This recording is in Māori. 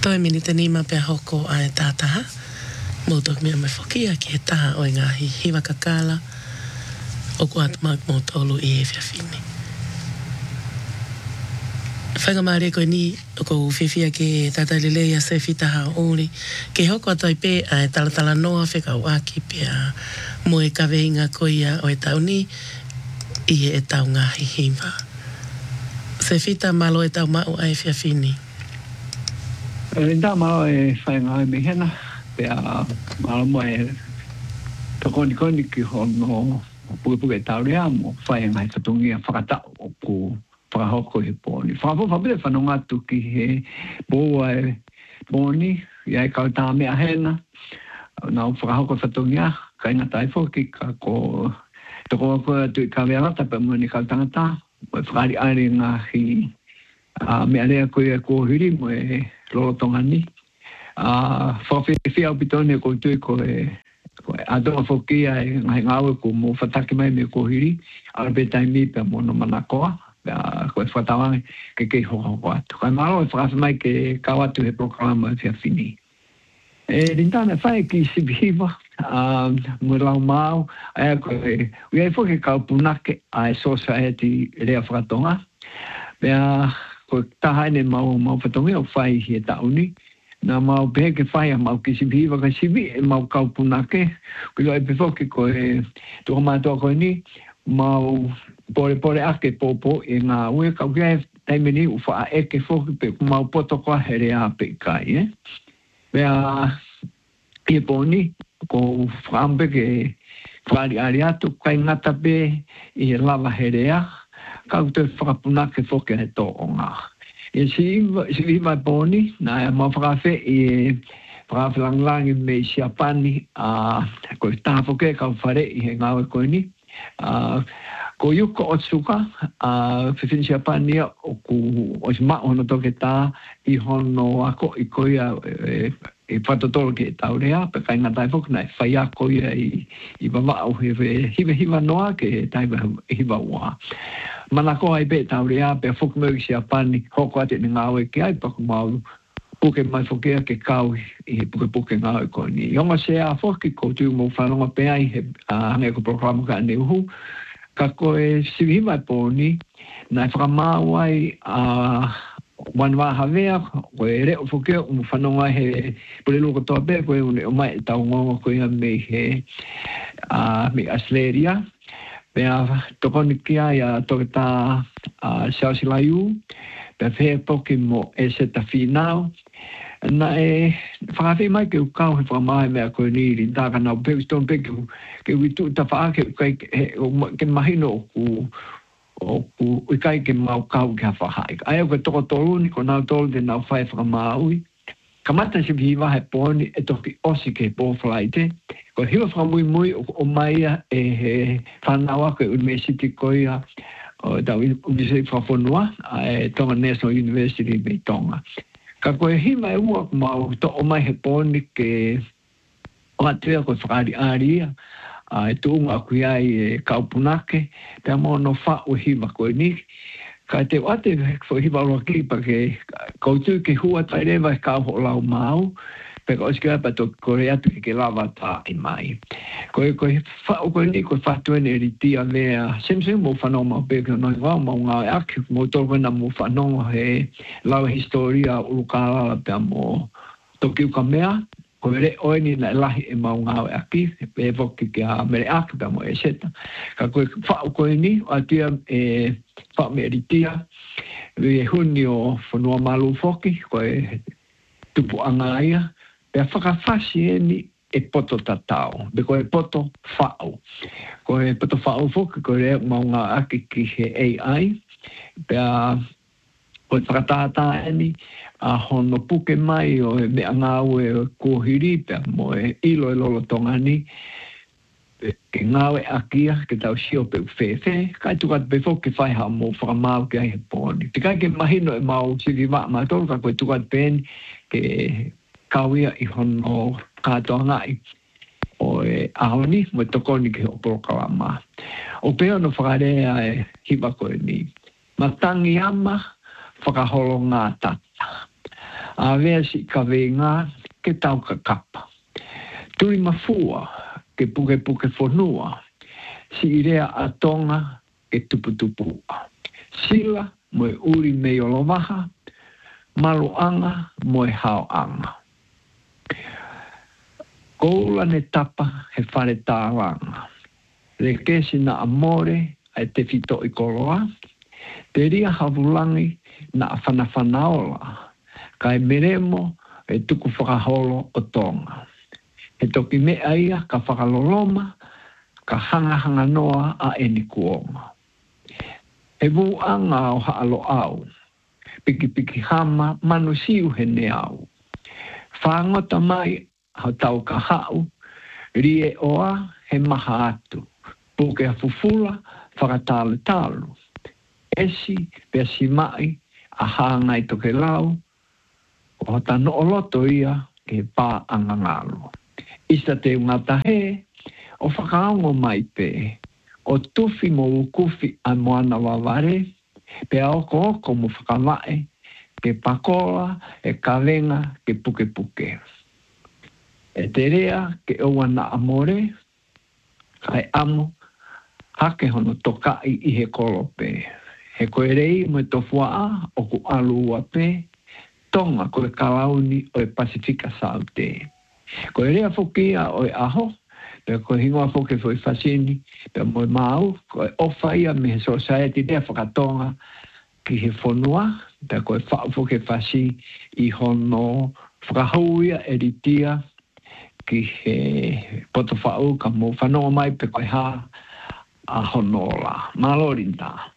toi mini te nima pia hoko ai tātaha. Moutok mea me whokia ki he taha o ngāhi hiwa kakala. O ku atu mak mō tolu I e whiawhini. Whangamare koe ni o ko whiwhia ke tata lelea se whitaha o ori. Ke hoko atoi pe ai talatala noa whekau aki pia mo e kaweinga koia o e tau ni I e tau ngāhi hiwa. Se whita malo e tau mau ai whiawhini. Rinda malo e whainga me hena. Pea malo mo e tokoni ki hono puke tau rea mo whainga e whatungia whakatau o ku whakahoko he pōni. Whakapapapire whanonga tu ki he pōua e pōni, ia e kau tā mea hena. Nau whakahoko whatungia, ka inga tai whoki ka ko toko ako tu I ka wearata pe mo ni kau tangata. Mo e whakari aere ngāhi mea rea koe e kōhiri mo e lolotonga ni. Whawhiwhia upitone ko tui ko e adonga whokia e ngahi ngāwe ko mo whataki mai me kōhiri. Arabe taimi pe mo no manakoa. Ko e whatawangi ke kei hoko atu. Kai maro e whakawhi mai ke kawatu he programa e whiawhini. E rintana whae ki Sibihiwa, mui lau mau, aia ko e uiai whoke kaupunake a e society rea whakatonga. Mea ko tahaine mau whatongi o whae hi e tauni. Na mau pehe ke whae a mau ki Sibihiwa ka Sibi e mau kaupunake. Ko e pewhoke ko e tuha mātua koe ni, mau pore ake popo e ngā ue kau kia taimeni u wha eke whoki pe mau potokoa here a pe kai, Mea I pōni, ko whaampe ke whaari ari atu, kai ngata pe I lava herea, kau te whakapunake whoki he tō o ngā. E si iwa pōni, nā e mau whakawhe I whakawhelanglangi me siapani, ko tā whoke kau whare I he ngāwe koe ni, ko yuko otsuka, whiwhini siapania o ku o si mao hono toke tā I hono ako I koia I whatotoro ke tau rea, pe kai ngā tai whoki nai whai a koia I wawao hiwa noa ke tai hiwa ua. Manako ai pe tau rea, pe whoki meu ki siapani, hoko ate ni ngāwe ke ai, paku mau puke mai whokea ke kau I he puke ngāwe koe ni. Ionga se a whoki ko tū mō whanonga pe ai he hange ko programa ka ane uhu, ka koe siwihiwa pōni, nai whakamau ai wanwa hawea, koe reo whokea umu whanonga he pulelu kotoa pe, koe une o mai tau ngonga koe me he me Asleria, mea tokoni kia ia toke tā Sausilaiu, pe whea poki mo e seta whinau, na e whakawhi mai ke ukau he whakamahe mea koe ni rintaka nau pe uston pe ke witu ta whaake ke mahino o ku uikai ke mau kau ke hawhahai. Ai au ke toko toluni ko nau tolu te nau whae whakamaui. Kamata si hiwa he pōni e toki osi ke pōwhalaite. Ko hiwa whakamui o maia e he whanau ako e University koia o tau University whawhonua e Tonga National University me Tonga. Ka koe hima e ua mau to o mai he pōni ke o atua koe whakari āria e tuunga kui ai e kaupunake pia mo no whao hiwa koe ni. Ka te wate fo hiwa roa kipa ke koutu ke hua tai rewa e kau ho lau mau pe ko oski apa to kore atu ke lava ta I mai. Koe whao koe ni koe whatuene e ritia lea semse mo whanau mau pe ke noi wau mau ngā e aki mo tolwena mo whanau he lau historia urukala pia mo toki uka mea. Ko re oini na lahi e mau ngāwe aki, e voki ki a mere aki pia mo e seta. Ka koe whao koe ni, o atia e whao me eritia, e huni o whanua malu foki, koe tupu angaia, pia whakawhasi e ni e poto tatao, be koe poto whao. Koe poto whao foki, koe re mau ngā aki ki he AI, pia koe whakatata e ni, a hono puke mai o me ngāwe kōhiri pia mo e ilo e lolo tonga ni ke ngāwe akia ke tau sio pe uwhewhe kai tukat pe whoke whaiha mo whakamau ke ai he pōni te kai ke mahino e mau sivi wā mātoro ka koe tukat pen ke kawia I hono kātoa ngai o e ahoni mo e tokoni ke oporo kawama o peo no whakarea e hiwa koe ni matangi ama whakaholo ngā tata A vea si ka venga ke tau ka kapa. Turi mafua ke puke whanua. Si irea atonga ke tuputupua. Sila moe uri me olomaha. Maluanga moe hauanga. Koula ne tapa he whare tālanga. Le kesi na amore ai te fito i koloa. Te ria havulangi na whanawhanaola. Kai meremo e tuku whakaholo o tonga. He toki mea ia ka whakaloloma, ka hanga noa a eni kuonga. He vuanga o haalo au. Piki hama manu siu he ne au. Whangota mai hau tau ka hau, rie oa he maha atu. Puke a fufula, whakatalu. Esi, pia si mai, a hāngai toke lau, o hata no oloto ia ke pā angangalo. Isa te ngata he, o whakaongo mai pe, o tufi mo ukufi a moana waware, pe a oko mo whakamae, ke pakola, e kawenga, ke puke. E te rea ke owana amore, kai amo, hake hono tokai I he kolope. He koe rei mo tofua o ku alua pe, tonga koe kalauni o e Pasifika Saute. Koe rea fokia o e aho, pe koe hingoa foke foi fasini, pe mo mau, koe ofa ia me he society rea whakatonga ki he whonua, pe koe whao foke fasi I hono whakahauia eritia ki he poto whao ka mo whanoa mai pe koe ha a honola. Malorinta.